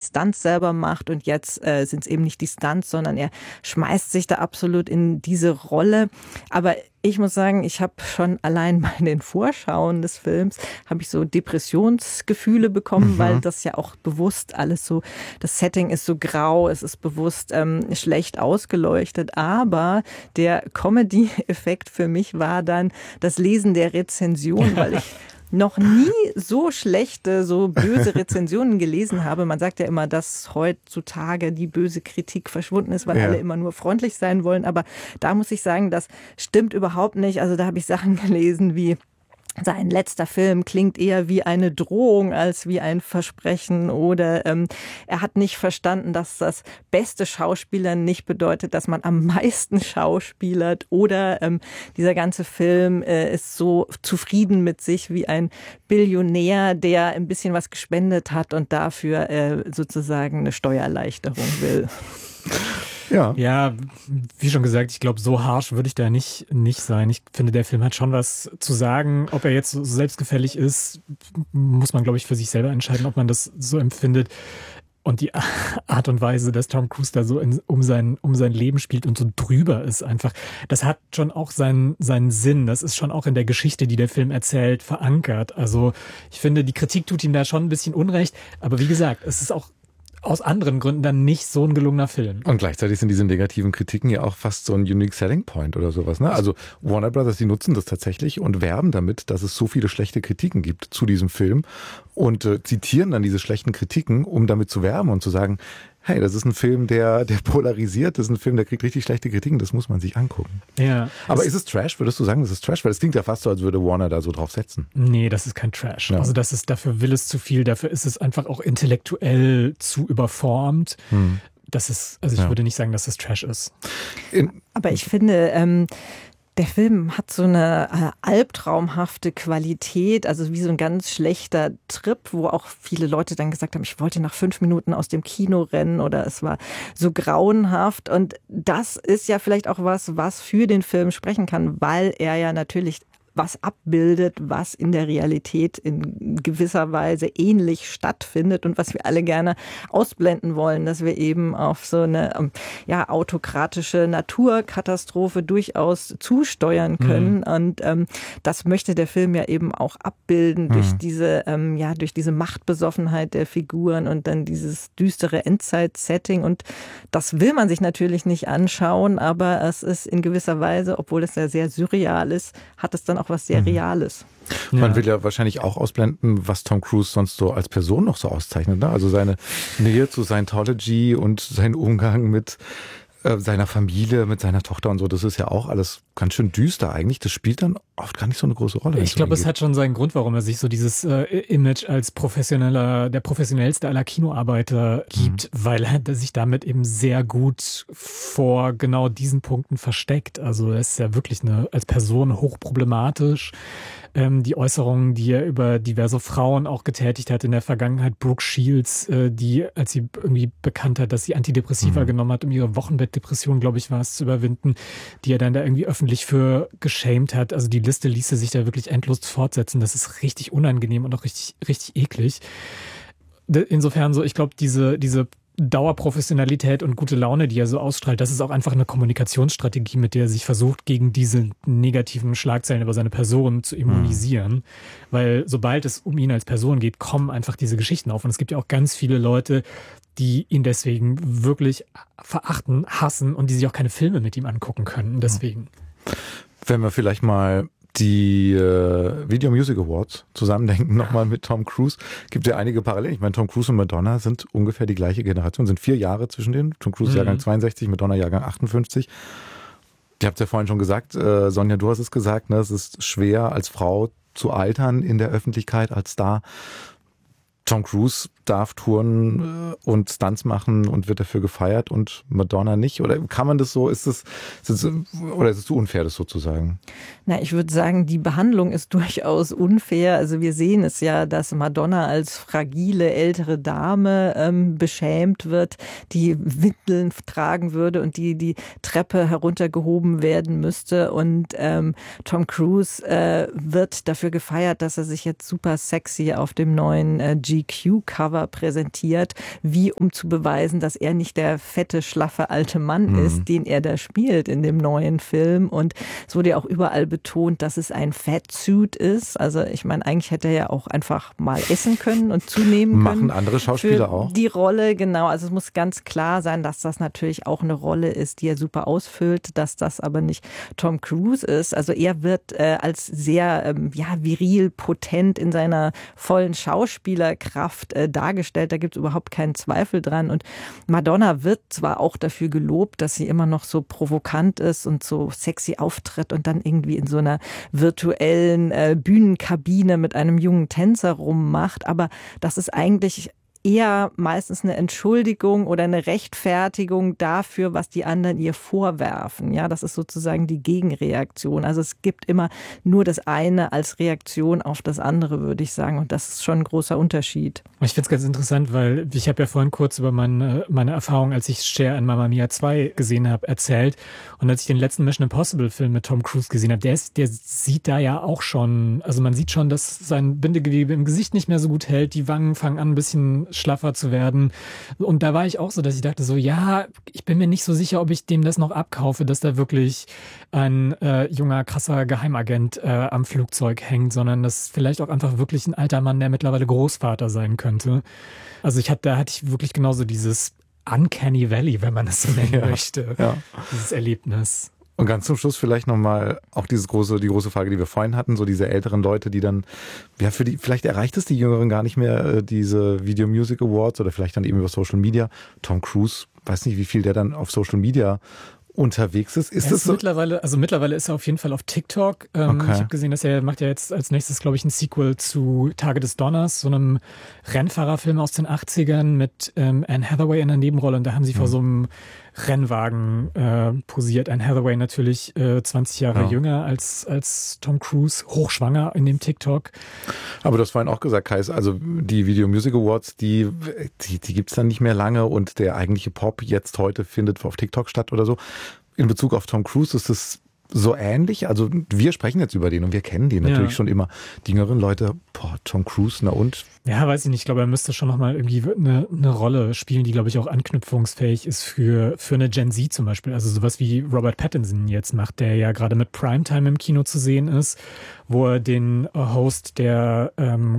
Stunts selber macht und jetzt sind es eben nicht die Stunts, sondern er schmeißt sich da absolut in diese Rolle. Aber ich muss sagen, ich habe schon allein bei den Vorschauen des Films habe ich so Depressionsgefühle bekommen, weil das ja auch bewusst alles so, das Setting ist so grau, es ist bewusst schlecht ausgeleuchtet, aber der Comedy-Effekt für mich war dann das Lesen der Rezension, weil ich noch nie so schlechte, so böse Rezensionen gelesen habe. Man sagt ja immer, dass heutzutage die böse Kritik verschwunden ist, weil alle immer nur freundlich sein wollen. Aber da muss ich sagen, das stimmt überhaupt nicht. Also da habe ich Sachen gelesen wie: Sein letzter Film klingt eher wie eine Drohung als wie ein Versprechen, oder er hat nicht verstanden, dass das beste Schauspielern nicht bedeutet, dass man am meisten schauspielert, oder dieser ganze Film ist so zufrieden mit sich wie ein Billionär, der ein bisschen was gespendet hat und dafür sozusagen eine Steuererleichterung will. Ja, wie schon gesagt, ich glaube, so harsch würde ich da nicht sein. Ich finde, der Film hat schon was zu sagen. Ob er jetzt so selbstgefällig ist, muss man, glaube ich, für sich selber entscheiden, ob man das so empfindet. Und die Art und Weise, dass Tom Cruise da so um sein Leben spielt und so drüber ist einfach, das hat schon auch seinen Sinn. Das ist schon auch in der Geschichte, die der Film erzählt, verankert. Also ich finde, die Kritik tut ihm da schon ein bisschen Unrecht. Aber wie gesagt, es ist auch aus anderen Gründen dann nicht so ein gelungener Film. Und gleichzeitig sind diese negativen Kritiken ja auch fast so ein Unique Selling Point oder sowas, ne? Also Warner Brothers, die nutzen das tatsächlich und werben damit, dass es so viele schlechte Kritiken gibt zu diesem Film und zitieren dann diese schlechten Kritiken, um damit zu werben und zu sagen, hey, das ist ein Film, der polarisiert, das ist ein Film, der kriegt richtig schlechte Kritiken, das muss man sich angucken. Ja. Aber ist es Trash? Würdest du sagen, das ist Trash? Weil es klingt ja fast so, als würde Warner da so drauf setzen. Nee, das ist kein Trash. Ja. Also dafür will es zu viel, dafür ist es einfach auch intellektuell zu überformt. Das ist, also ich würde nicht sagen, dass das Trash ist. Aber ich finde, der Film hat so eine albtraumhafte Qualität, also wie so ein ganz schlechter Trip, wo auch viele Leute dann gesagt haben, ich wollte nach 5 Minuten aus dem Kino rennen, oder es war so grauenhaft. Und das ist ja vielleicht auch was für den Film sprechen kann, weil er ja natürlich was abbildet, was in der Realität in gewisser Weise ähnlich stattfindet und was wir alle gerne ausblenden wollen, dass wir eben auf so eine autokratische Naturkatastrophe durchaus zusteuern können. Und das möchte der Film ja eben auch abbilden durch diese Machtbesoffenheit der Figuren und dann dieses düstere Endzeit-Setting. Und das will man sich natürlich nicht anschauen, aber es ist in gewisser Weise, obwohl es ja sehr surreal ist, hat es dann auch was sehr Reales. Man will ja wahrscheinlich auch ausblenden, was Tom Cruise sonst so als Person noch so auszeichnet, ne? Also seine Nähe zu Scientology und sein Umgang mit seiner Familie, mit seiner Tochter und so, das ist ja auch alles ganz schön düster eigentlich. Das spielt dann oft gar nicht so eine große Rolle. Ich glaube, es hat schon seinen Grund, warum er sich so dieses Image als der professionellste aller Kinoarbeiter gibt, weil er sich damit eben sehr gut vor genau diesen Punkten versteckt. Also er ist ja wirklich als Person hochproblematisch. Die Äußerungen, die er über diverse Frauen auch getätigt hat in der Vergangenheit, Brooke Shields, die, als sie irgendwie bekannt hat, dass sie Antidepressiva genommen hat, um ihre Wochenbettdepression, glaube ich, war es, zu überwinden, die er dann da irgendwie öffentlich für geschämt hat. Also die Liste ließe sich da wirklich endlos fortsetzen. Das ist richtig unangenehm und auch richtig, richtig eklig. Insofern so, ich glaube, diese Dauerprofessionalität und gute Laune, die er so ausstrahlt, das ist auch einfach eine Kommunikationsstrategie, mit der er sich versucht, gegen diese negativen Schlagzeilen über seine Person zu immunisieren. Weil sobald es um ihn als Person geht, kommen einfach diese Geschichten auf. Und es gibt ja auch ganz viele Leute, die ihn deswegen wirklich verachten, hassen und die sich auch keine Filme mit ihm angucken können. Deswegen. Wenn wir vielleicht mal die Video Music Awards zusammendenken, nochmal mit Tom Cruise, gibt ja einige Parallelen. Ich meine, Tom Cruise und Madonna sind ungefähr die gleiche Generation, sind 4 Jahre zwischen denen. Tom Cruise Jahrgang 62, Madonna Jahrgang 58. Ihr habt es ja vorhin schon gesagt, Sonja, du hast es gesagt, ne, es ist schwer als Frau zu altern in der Öffentlichkeit als Star. Tom Cruise darf touren und Stunts machen und wird dafür gefeiert und Madonna nicht? Oder kann man das so, ist es zu unfair, das so zu sagen? Na, ich würde sagen, die Behandlung ist durchaus unfair. Also wir sehen es ja, dass Madonna als fragile ältere Dame beschämt wird, die Windeln tragen würde und die Treppe heruntergehoben werden müsste. Und Tom Cruise wird dafür gefeiert, dass er sich jetzt super sexy auf dem neuen Jeep GQ-Cover präsentiert, wie um zu beweisen, dass er nicht der fette, schlaffe alte Mann ist, den er da spielt in dem neuen Film. Und es wurde ja auch überall betont, dass es ein Fatsuit ist. Also ich meine, eigentlich hätte er ja auch einfach mal essen können und zunehmen können. Machen andere Schauspieler auch. Die Rolle, genau. Also es muss ganz klar sein, dass das natürlich auch eine Rolle ist, die er super ausfüllt, dass das aber nicht Tom Cruise ist. Also er wird als sehr viril, potent in seiner vollen Schauspielerkraft dargestellt. Da gibt es überhaupt keinen Zweifel dran. Und Madonna wird zwar auch dafür gelobt, dass sie immer noch so provokant ist und so sexy auftritt und dann irgendwie in so einer virtuellen Bühnenkabine mit einem jungen Tänzer rummacht, aber das ist eigentlich eher meistens eine Entschuldigung oder eine Rechtfertigung dafür, was die anderen ihr vorwerfen. Ja, das ist sozusagen die Gegenreaktion. Also es gibt immer nur das eine als Reaktion auf das andere, würde ich sagen. Und das ist schon ein großer Unterschied. Ich finde es ganz interessant, weil ich habe ja vorhin kurz über meine Erfahrung, als ich Cher in Mamma Mia 2 gesehen habe, erzählt. Und als ich den letzten Mission Impossible Film mit Tom Cruise gesehen habe, der sieht da ja auch schon, also man sieht schon, dass sein Bindegewebe im Gesicht nicht mehr so gut hält. Die Wangen fangen an, ein bisschen schlaffer zu werden. Und da war ich auch so, dass ich dachte so, ja, ich bin mir nicht so sicher, ob ich dem das noch abkaufe, dass da wirklich ein junger, krasser Geheimagent am Flugzeug hängt, sondern das vielleicht auch einfach wirklich ein alter Mann, der mittlerweile Großvater sein könnte. Also da hatte ich wirklich genauso dieses Uncanny Valley, wenn man es so nennen möchte, dieses Erlebnis. Und ganz zum Schluss vielleicht nochmal auch die große Frage, die wir vorhin hatten, so diese älteren Leute, die dann, ja, vielleicht erreicht es die Jüngeren gar nicht mehr, diese Video Music Awards oder vielleicht dann eben über Social Media. Tom Cruise, weiß nicht, wie viel der dann auf Social Media unterwegs ist. Ist das so? Mittlerweile ist er auf jeden Fall auf TikTok. Okay. Ich habe gesehen, dass er macht ja jetzt als nächstes, glaube ich, ein Sequel zu Tage des Donners, so einem Rennfahrerfilm aus den 80ern mit Anne Hathaway in der Nebenrolle. Und da haben sie vor so einem Rennwagen posiert. Anne Hathaway natürlich 20 Jahre jünger als Tom Cruise, hochschwanger in dem TikTok. Aber du hast vorhin auch gesagt, Kais, also die Video Music Awards, die gibt's dann nicht mehr lange und der eigentliche Pop jetzt heute findet auf TikTok statt oder so. In Bezug auf Tom Cruise ist es so ähnlich. Also wir sprechen jetzt über den und wir kennen den natürlich schon immer. Die jüngeren Leute, Tom Cruise, na und? Ja, weiß ich nicht. Ich glaube, er müsste schon nochmal irgendwie eine Rolle spielen, die, glaube ich, auch anknüpfungsfähig ist für eine Gen Z zum Beispiel. Also sowas wie Robert Pattinson jetzt macht, der ja gerade mit Primetime im Kino zu sehen ist, wo er den Host der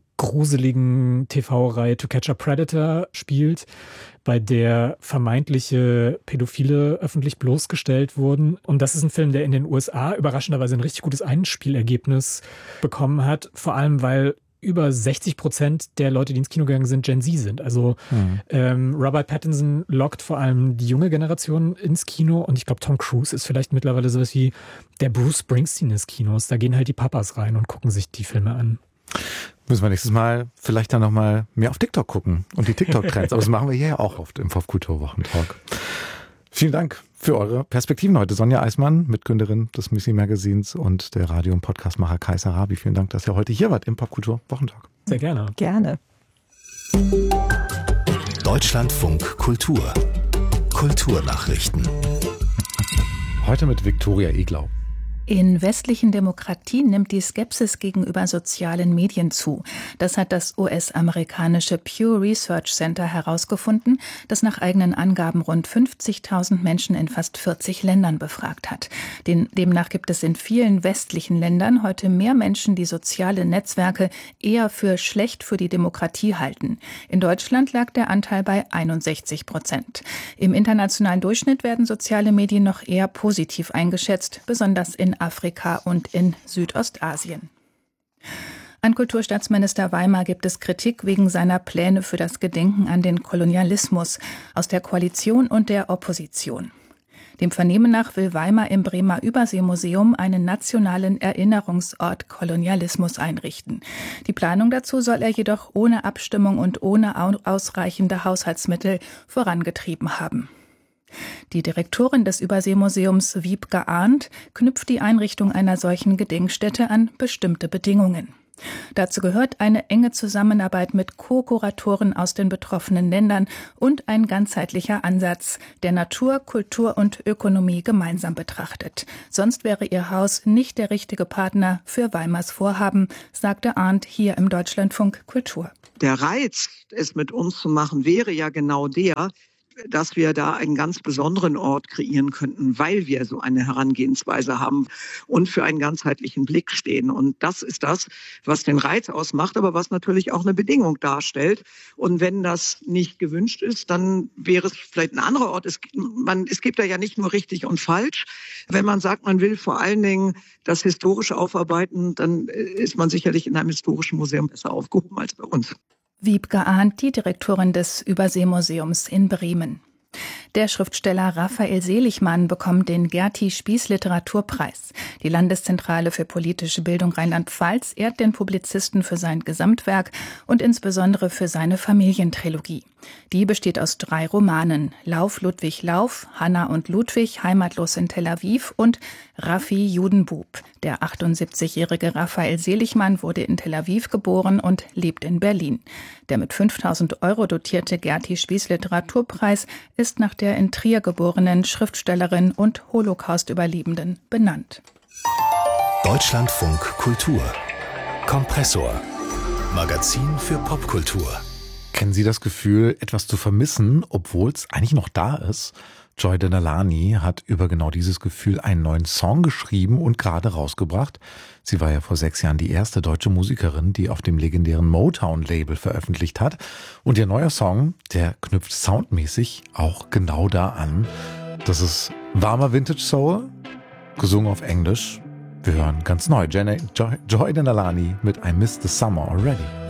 gruseligen TV-Reihe To Catch a Predator spielt, bei der vermeintliche Pädophile öffentlich bloßgestellt wurden. Und das ist ein Film, der in den USA überraschenderweise ein richtig gutes Einspielergebnis bekommen hat. Vor allem, weil über 60% der Leute, die ins Kino gegangen sind, Gen Z sind. Also Robert Pattinson lockt vor allem die junge Generation ins Kino. Und ich glaube, Tom Cruise ist vielleicht mittlerweile sowas wie der Bruce Springsteen des Kinos. Da gehen halt die Papas rein und gucken sich die Filme an. Müssen wir nächstes Mal vielleicht dann nochmal mehr auf TikTok gucken und die TikTok-Trends. Aber das machen wir hier ja auch oft im Popkultur-Wochentalk. Vielen Dank für eure Perspektiven heute. Sonja Eismann, Mitgründerin des Müsli-Magazins und der Radio- und Podcastmacher Kais Arabi. Vielen Dank, dass ihr heute hier wart im Popkultur-Wochentalk. Sehr gerne. Gerne. Deutschlandfunk Kultur. Kulturnachrichten. Heute mit Viktoria Eglau. In westlichen Demokratien nimmt die Skepsis gegenüber sozialen Medien zu. Das hat das US-amerikanische Pew Research Center herausgefunden, das nach eigenen Angaben rund 50.000 Menschen in fast 40 Ländern befragt hat. Demnach gibt es in vielen westlichen Ländern heute mehr Menschen, die soziale Netzwerke eher für schlecht für die Demokratie halten. In Deutschland lag der Anteil bei 61%. Im internationalen Durchschnitt werden soziale Medien noch eher positiv eingeschätzt, besonders in Afrika und in Südostasien. An Kulturstaatsminister Weimar gibt es Kritik wegen seiner Pläne für das Gedenken an den Kolonialismus aus der Koalition und der Opposition. Dem Vernehmen nach will Weimar im Bremer Überseemuseum einen nationalen Erinnerungsort Kolonialismus einrichten. Die Planung dazu soll er jedoch ohne Abstimmung und ohne ausreichende Haushaltsmittel vorangetrieben haben. Die Direktorin des Überseemuseums Wiebke Arndt knüpft die Einrichtung einer solchen Gedenkstätte an bestimmte Bedingungen. Dazu gehört eine enge Zusammenarbeit mit Co-Kuratoren aus den betroffenen Ländern und ein ganzheitlicher Ansatz, der Natur, Kultur und Ökonomie gemeinsam betrachtet. Sonst wäre ihr Haus nicht der richtige Partner für Weimars Vorhaben, sagte Arndt hier im Deutschlandfunk Kultur. Der Reiz, es mit uns zu machen, wäre ja genau der, dass wir da einen ganz besonderen Ort kreieren könnten, weil wir so eine Herangehensweise haben und für einen ganzheitlichen Blick stehen. Und das ist das, was den Reiz ausmacht, aber was natürlich auch eine Bedingung darstellt. Und wenn das nicht gewünscht ist, dann wäre es vielleicht ein anderer Ort. Es gibt da ja nicht nur richtig und falsch. Wenn man sagt, man will vor allen Dingen das historisch aufarbeiten, dann ist man sicherlich in einem historischen Museum besser aufgehoben als bei uns. Wiebke Arndt, die Direktorin des Überseemuseums in Bremen. Der Schriftsteller Raphael Seligmann bekommt den Gerti-Spieß-Literaturpreis. Die Landeszentrale für politische Bildung Rheinland-Pfalz ehrt den Publizisten für sein Gesamtwerk und insbesondere für seine Familientrilogie. Die besteht aus 3 Romanen: Lauf, Ludwig, Lauf, Hanna und Ludwig, heimatlos in Tel Aviv und Raffi, Judenbub. Der 78-jährige Raphael Seligmann wurde in Tel Aviv geboren und lebt in Berlin. Der mit 5.000 € dotierte Gerti-Spieß-Literaturpreis ist nach der in Trier geborenen Schriftstellerin und Holocaust-Überlebenden benannt. Deutschlandfunk Kultur. Kompressor. Magazin für Popkultur. Kennen Sie das Gefühl, etwas zu vermissen, obwohl es eigentlich noch da ist? Joy Denalani hat über genau dieses Gefühl einen neuen Song geschrieben und gerade rausgebracht. Sie war ja vor 6 Jahren die erste deutsche Musikerin, die auf dem legendären Motown-Label veröffentlicht hat. Und ihr neuer Song, der knüpft soundmäßig auch genau da an. Das ist warmer Vintage Soul, gesungen auf Englisch. Wir hören ganz neu Joy Denalani mit I Miss the Summer Already.